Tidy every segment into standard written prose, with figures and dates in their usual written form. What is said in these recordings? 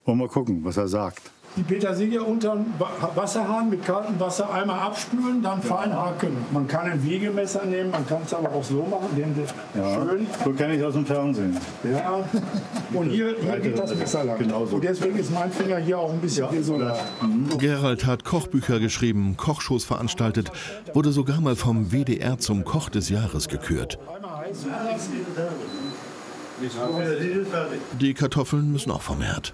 Und mal gucken, was er sagt. Die Petersilie unter den Wasserhahn mit kaltem Wasser einmal abspülen, dann fein hacken. Man kann ein Wiegemesser nehmen, man kann es aber auch so machen. Schön. So kenne ich aus dem Fernsehen. Ja. Und hier geht das Messer lang. Genauso. Und deswegen ist mein Finger hier auch ein bisschen gesunder. Gerald hat Kochbücher geschrieben, Kochshows veranstaltet, wurde sogar mal vom WDR zum Koch des Jahres gekürt. Die Kartoffeln müssen auch vom Herd.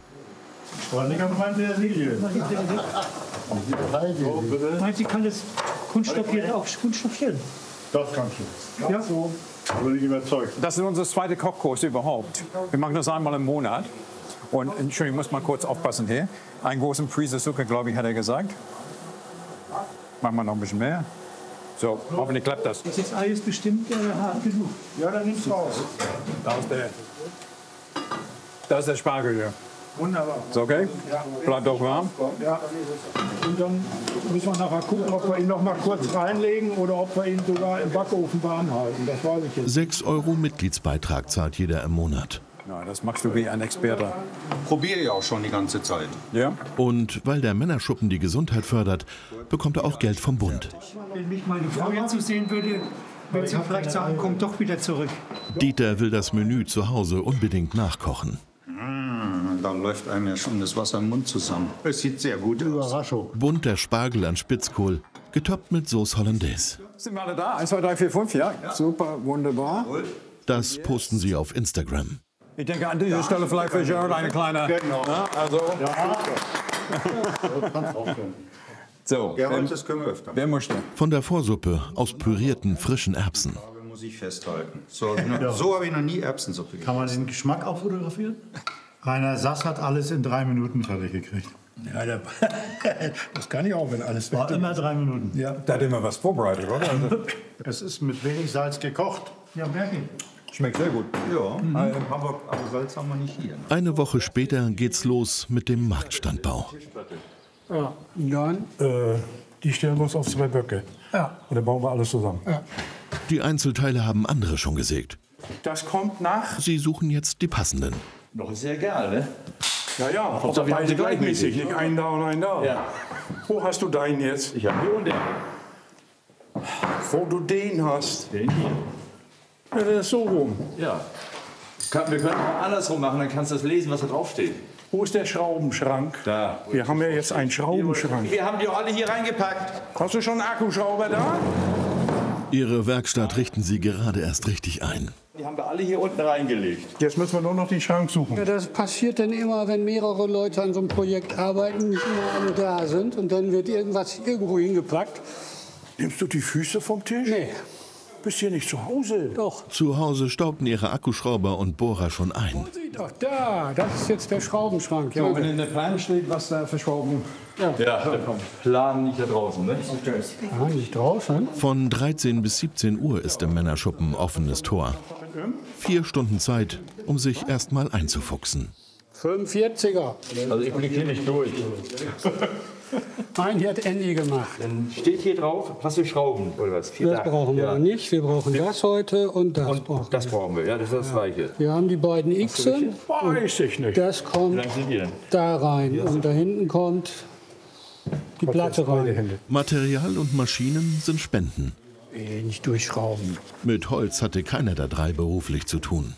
Meinst du, kann das Kunststoff hier auch kunststoffieren? Das kannst du. Ja, so. Aber nicht überzeugt. Das ist unser zweiter Kochkurs überhaupt. Wir machen das einmal im Monat. Und Entschuldigung, ich muss mal kurz aufpassen hier. Einen großen Prise Zucker, glaube ich, hat er gesagt. Machen wir noch ein bisschen mehr. So, hoffentlich klappt das. Ist jetzt alles bestimmt hart genug? Ja, dann nimm's raus. Da ist der Spargel hier. Wunderbar. Ist okay? Ja. Bleibt auch warm. Ja. Und dann müssen wir nachher gucken, ob wir ihn noch mal kurz reinlegen oder ob wir ihn sogar im Backofen warm halten. Das weiß ich jetzt. 6 € Mitgliedsbeitrag zahlt jeder im Monat. Ja, das machst du wie ein Experte. Probiere ich auch schon die ganze Zeit. Ja? Und weil der Männerschuppen die Gesundheit fördert, bekommt er auch Geld vom Bund. Wenn mich meine Frau jetzt so sehen würde, würde sie vielleicht sagen, komm doch wieder zurück. Dieter will das Menü zu Hause unbedingt nachkochen. Da läuft einem ja schon das Wasser im Mund zusammen. Es sieht sehr gut aus. Überraschung. Bunter Spargel an Spitzkohl, getoppt mit Sauce Hollandaise. Sind wir alle da? 1, 2, 3, 4, 5, ja? Super, wunderbar. Das posten sie auf Instagram. Ich denke an dieser Stelle vielleicht für Gerald eine kleine... Genau. Na, also, so, Ja, das können wir öfter. wer möchte? Von der Vorsuppe aus pürierten frischen Erbsen. Muss ich festhalten. So habe ich noch nie Erbsensuppe gegessen. Kann man den Geschmack auch fotografieren? Rainer Sass hat alles in 3 Minuten fertig gekriegt. Ja, das kann ich auch, wenn alles War immer 3 Minuten. Ja. Da hat immer was vorbereitet, oder? Also, Es ist mit wenig Salz gekocht. Ja, merke ich. schmeckt sehr gut. Ja, aber Salz haben wir nicht hier. Eine Woche später geht's los mit dem Marktstandbau. Ja, dann. Die stellen wir uns auf 2 Böcke. Ja. Und dann bauen wir alles zusammen. Ja. Die Einzelteile haben andere schon gesägt. Das kommt nach. Sie suchen jetzt die passenden. Doch ist ja egal, ne? Ja, ja, aber wir haben beide sie gleichmäßig. gleichmäßig. Nicht einen da und einen da. Ja. Wo hast du deinen jetzt? Ich habe hier und den. Wo du den hast. Den hier. Ja, der ist so rum. Ja. Wir können auch andersrum machen, dann kannst du das lesen, was da drauf steht. Wo ist der Schraubenschrank? Da. Wir haben ja jetzt einen Schraubenschrank. Wir haben die auch alle hier reingepackt. Hast du schon einen Akkuschrauber da? Ihre Werkstatt richten sie gerade erst richtig ein. Die haben wir alle hier unten reingelegt. Jetzt müssen wir nur noch den Schrank suchen. Ja, das passiert dann immer, wenn mehrere Leute an so einem Projekt arbeiten, nicht immer alle da sind und dann wird irgendwas irgendwo hingepackt. Nimmst du die Füße vom Tisch? Nee, Bist hier nicht zu Hause? doch. Zu Hause staubten ihre Akkuschrauber und Bohrer schon ein. Doch, da, das ist jetzt der Schraubenschrank. Ja, Wenn in der Plan steht, was da verschrauben. Ja, der Plan nicht da draußen, ne? Ah, nicht draußen. Von 13 bis 17 Uhr ist im Männerschuppen offenes Tor. 4 Stunden Zeit, um sich erst mal einzufuchsen. 45er. Also ich blicke hier nicht durch. Nein, die hat Andy gemacht. Dann steht hier drauf, Plastikschrauben oder was? 4 Das brauchen wir nicht. Wir brauchen das heute und das brauchen wir. Das brauchen wir, ja, das ist das Gleiche. Wir haben die beiden Xen. Weiß ich nicht. Das Wie kommt lang sind die denn? da rein und da hinten kommt die Platte rein. Hände. Material und Maschinen sind Spenden. Nicht durchschrauben. Mit Holz hatte keiner der 3 beruflich zu tun.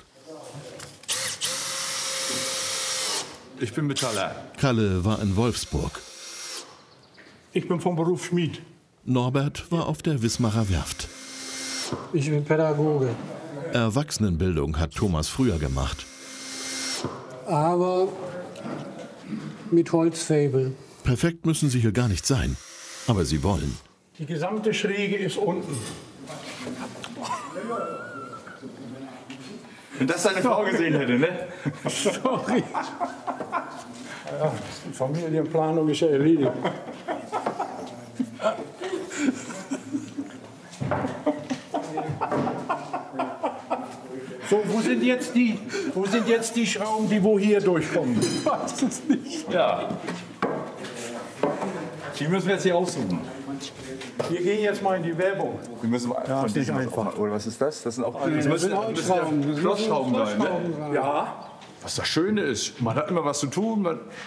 Ich bin Metaller. Kalle war in Wolfsburg. Ich bin vom Beruf Schmied. Norbert war auf der Wismarer Werft. Ich bin Pädagoge. Erwachsenenbildung hat Thomas früher gemacht. Aber mit Holzfäbel. Perfekt müssen sie hier gar nicht sein. Aber sie wollen. Die gesamte Schräge ist unten. Wenn das deine Frau gesehen hätte, ne? Sorry. Ja, die Familienplanung ist ja erledigt. So, wo sind jetzt die Schrauben, die wo hier durchkommen? Ich weiß es nicht. Ja. Die müssen wir jetzt hier aussuchen. Wir gehen jetzt mal in die Werbung. Wir müssen Ja, ist nicht einfach. Oder was ist das? Das sind auch Das sind Holzschrauben. Schlossschrauben sein, ne? Ja. Was das Schöne ist, man hat immer was zu tun.